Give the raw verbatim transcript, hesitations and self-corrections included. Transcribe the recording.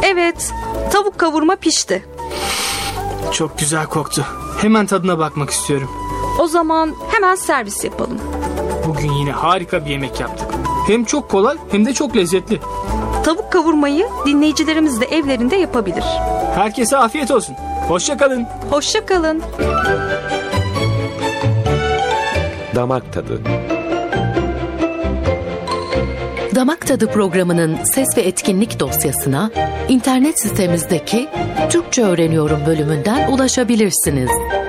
Evet, tavuk kavurma pişti. Çok güzel koktu. Hemen tadına bakmak istiyorum. O zaman hemen servis yapalım. Bugün yine harika bir yemek yaptık. Hem çok kolay hem de çok lezzetli. Tavuk kavurmayı dinleyicilerimiz de evlerinde yapabilir. Herkese afiyet olsun. Hoşça kalın. Hoşça kalın. Damak Tadı. Damak Tadı programının ses ve etkinlik dosyasına internet sitemizdeki Türkçe Öğreniyorum bölümünden ulaşabilirsiniz.